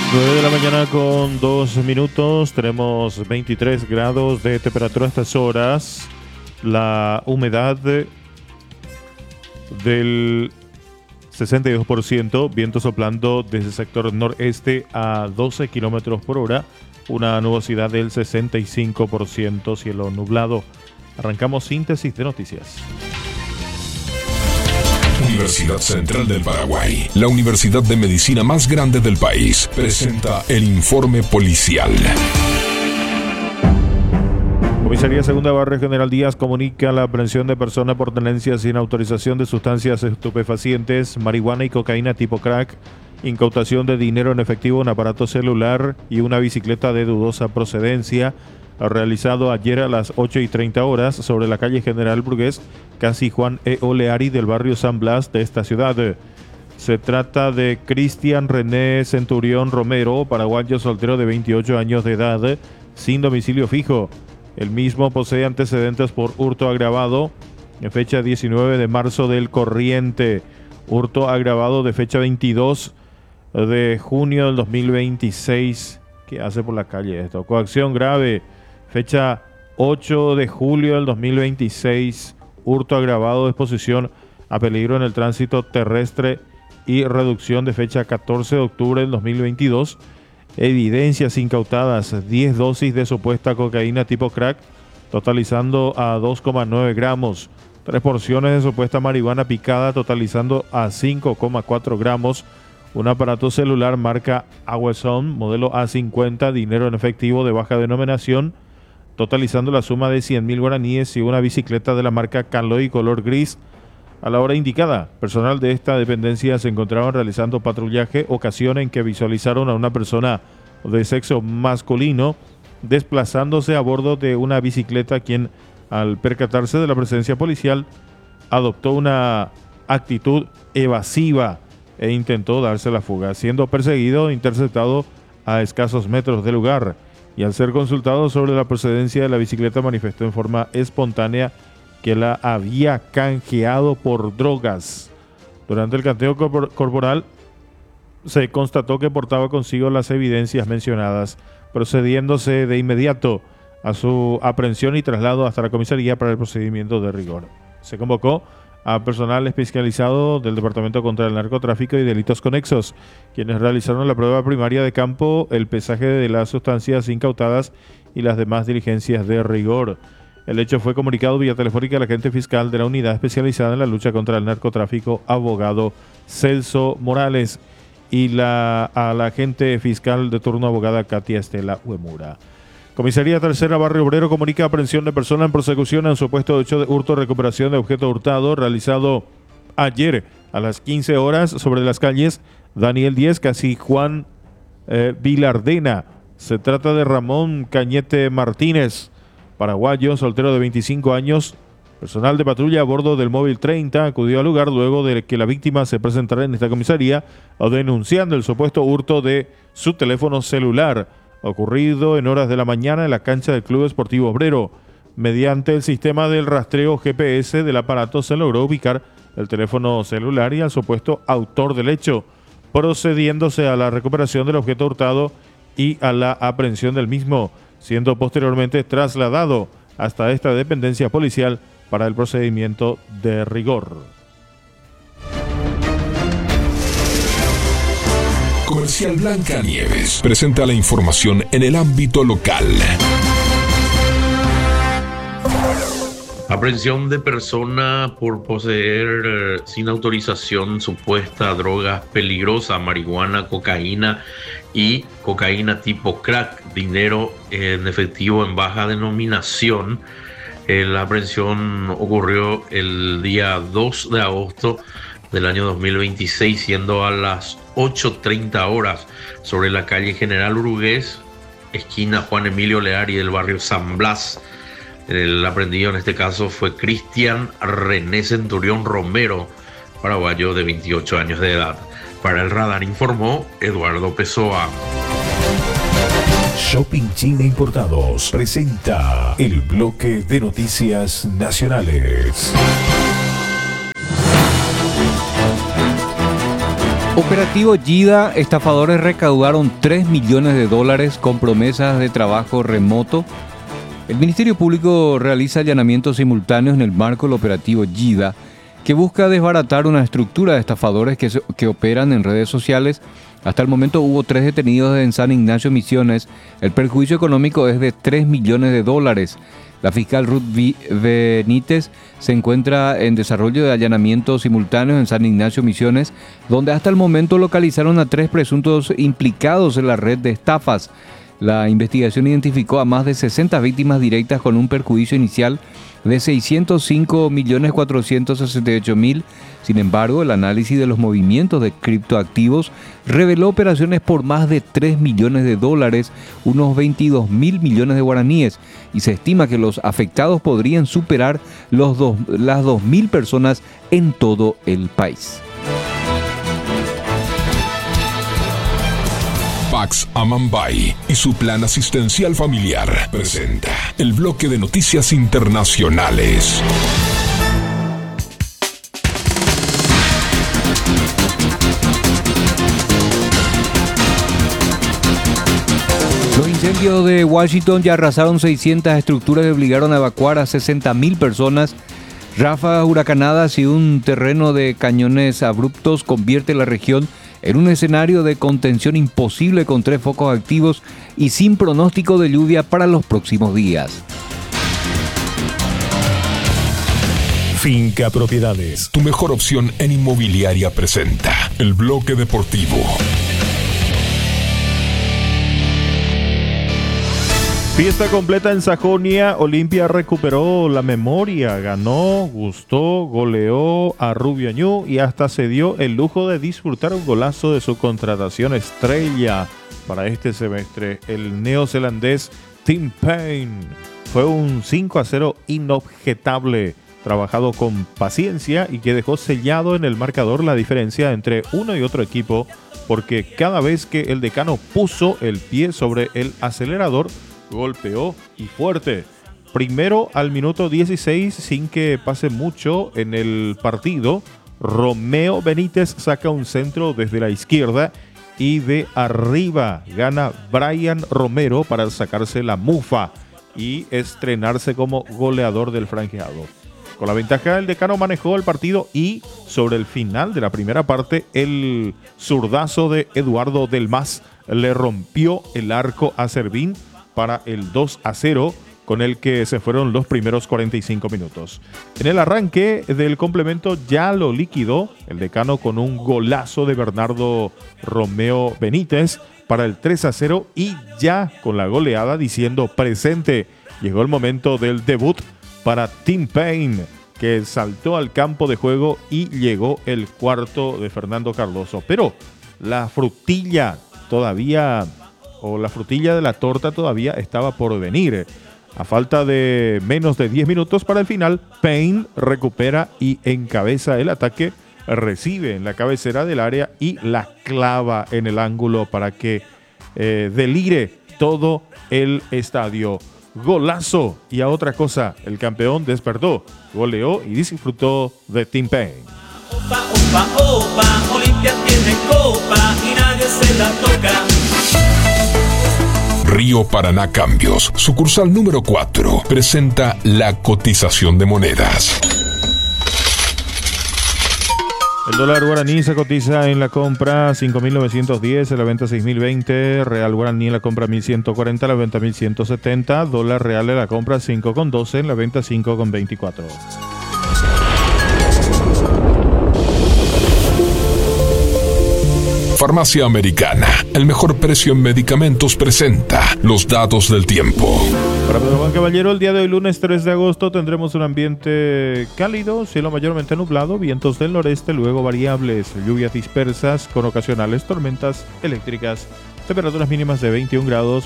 9 de la mañana con 2 minutos, tenemos 23 grados de temperatura a estas horas, la humedad del 62%, viento soplando desde el sector noreste a 12 kilómetros por hora, una nubosidad del 65%, cielo nublado. Arrancamos síntesis de noticias. Universidad Central del Paraguay, la universidad de medicina más grande del país, presenta el informe policial. Comisaría Segunda Barrio General Díaz comunica la aprehensión de personas por tenencia sin autorización de sustancias estupefacientes, marihuana y cocaína tipo crack, incautación de dinero en efectivo, un aparato celular y una bicicleta de dudosa procedencia, realizado ayer a las 8:30 horas sobre la calle General Burgués, casi Juan E. Oleari del barrio San Blas de esta ciudad. Se trata de Cristian René Centurión Romero, paraguayo soltero de 28 años de edad, sin domicilio fijo. El mismo posee antecedentes por hurto agravado en fecha 19 de marzo del corriente, hurto agravado de fecha 22 de junio del 2026. ¿Qué hace por la calle esto? Coacción grave, fecha 8 de julio del 2026, hurto agravado de exposición a peligro en el tránsito terrestre y reducción de fecha 14 de octubre del 2022. Evidencias incautadas, 10 dosis de supuesta cocaína tipo crack, totalizando a 2,9 gramos, 3 porciones de supuesta marihuana picada, totalizando a 5,4 gramos, un aparato celular marca Aweson, modelo A50, dinero en efectivo de baja denominación, totalizando la suma de 100.000 guaraníes y una bicicleta de la marca Caloi color gris. A la hora indicada, personal de esta dependencia se encontraban realizando patrullaje, ocasión en que visualizaron a una persona de sexo masculino desplazándose a bordo de una bicicleta, quien, al percatarse de la presencia policial, adoptó una actitud evasiva e intentó darse la fuga, siendo perseguido e interceptado a escasos metros del lugar, y al ser consultado sobre la procedencia de la bicicleta manifestó en forma espontánea que la había canjeado por drogas. Durante el cateo corporal se constató que portaba consigo las evidencias mencionadas, procediéndose de inmediato a su aprehensión y traslado hasta la comisaría para el procedimiento de rigor. Se convocó a personal especializado del Departamento contra el Narcotráfico y Delitos Conexos, quienes realizaron la prueba primaria de campo, el pesaje de las sustancias incautadas y las demás diligencias de rigor. El hecho fue comunicado vía telefónica al agente fiscal de la unidad especializada en la lucha contra el narcotráfico, abogado Celso Morales, y a la agente fiscal de turno, abogada Katia Estela Uemura. Comisaría Tercera Barrio Obrero comunica aprehensión de persona en persecución en supuesto hecho de hurto, recuperación de objeto hurtado realizado ayer a las 15 horas sobre las calles Daniel 10, casi Juan Vilardena. Se trata de Ramón Cañete Martínez, paraguayo, soltero de 25 años. Personal de patrulla a bordo del móvil 30 acudió al lugar luego de que la víctima se presentara en esta comisaría denunciando el supuesto hurto de su teléfono celular, ocurrido en horas de la mañana en la cancha del Club Esportivo Obrero. Mediante el sistema del rastreo GPS del aparato se logró ubicar el teléfono celular y al supuesto autor del hecho, procediéndose a la recuperación del objeto hurtado y a la aprehensión del mismo, siendo posteriormente trasladado hasta esta dependencia policial para el procedimiento de rigor. Comercial Blanca Nieves presenta la información en el ámbito local. Aprehensión de persona por poseer sin autorización supuesta drogas peligrosas, marihuana, cocaína y cocaína tipo crack, dinero en efectivo en baja denominación. La aprehensión ocurrió el día 2 de agosto del año 2026, siendo a las 8:30 horas sobre la calle General Burgués, esquina Juan Emilio Leari del barrio San Blas. El aprendido en este caso fue Cristian René Centurión Romero, paraguayo de 28 años de edad. Para el radar informó Eduardo Pessoa. Shopping China Importados presenta el bloque de noticias nacionales. Operativo Yida, estafadores recaudaron $3 millones con promesas de trabajo remoto. El Ministerio Público realiza allanamientos simultáneos en el marco del operativo Yida, que busca desbaratar una estructura de estafadores que operan en redes sociales. Hasta el momento hubo 3 detenidos en San Ignacio Misiones. El perjuicio económico es de $3 millones. La fiscal Ruth Benítez se encuentra en desarrollo de allanamientos simultáneos en San Ignacio Misiones, donde hasta el momento localizaron a 3 presuntos implicados en la red de estafas. La investigación identificó a más de 60 víctimas directas con un perjuicio inicial de 605.468.000. Sin embargo, el análisis de los movimientos de criptoactivos reveló operaciones por más de $3 millones, unos 22.000 millones de guaraníes, y se estima que los afectados podrían superar las 2.000 personas en todo el país. Pax Amambay y su plan asistencial familiar presenta el bloque de noticias internacionales. Los incendios de Washington ya arrasaron 600 estructuras y obligaron a evacuar a 60.000 personas. Ráfagas huracanadas y un terreno de cañones abruptos convierte la región en un escenario de contención imposible con 3 focos activos y sin pronóstico de lluvia para los próximos días. Finca Propiedades, tu mejor opción en inmobiliaria, presenta el bloque deportivo. Fiesta completa en Sajonia. Olimpia recuperó la memoria, ganó, gustó, goleó a Rubio Ñu y hasta se dio el lujo de disfrutar un golazo de su contratación estrella para este semestre, el neozelandés Tim Payne. Fue un 5-0 inobjetable, trabajado con paciencia y que dejó sellado en el marcador la diferencia entre uno y otro equipo, porque cada vez que el decano puso el pie sobre el acelerador, golpeó y fuerte. Primero, al minuto 16, sin que pase mucho en el partido, Romeo Benítez saca un centro desde la izquierda y de arriba gana Brian Romero para sacarse la mufa y estrenarse como goleador del franjeado. Con la ventaja, el decano manejó el partido y sobre el final de la primera parte, el zurdazo de Eduardo Del Mas le rompió el arco a Servín para el 2-0, con el que se fueron los primeros 45 minutos. En el arranque del complemento ya lo liquidó el decano con un golazo de Bernardo Romeo Benítez para el 3-0 y ya con la goleada diciendo presente. Llegó el momento del debut para Tim Payne, que saltó al campo de juego y llegó el cuarto de Fernando Cardoso. Pero la frutilla de la torta todavía estaba por venir. A falta de menos de 10 minutos para el final, Payne recupera y encabeza el ataque, recibe en la cabecera del área y la clava en el ángulo para que delire todo el estadio. Golazo y a otra cosa, el campeón despertó, goleó y disfrutó de Tim Payne. Opa, opa, opa, Olimpia tiene copa y nadie se la toca. Río Paraná Cambios, sucursal número 4, presenta la cotización de monedas. El dólar guaraní se cotiza en la compra 5.910, en la venta 6.020, real guaraní en la compra 1.140, en la venta 1.170, dólar real en la compra 5,12, en la venta 5,24. Farmacia Americana, el mejor precio en medicamentos, presenta los datos del tiempo. Para Pedro Juan Caballero, el día de hoy, lunes 3 de agosto, tendremos un ambiente cálido, cielo mayormente nublado, vientos del noreste, luego variables, lluvias dispersas con ocasionales tormentas eléctricas, temperaturas mínimas de 21 grados,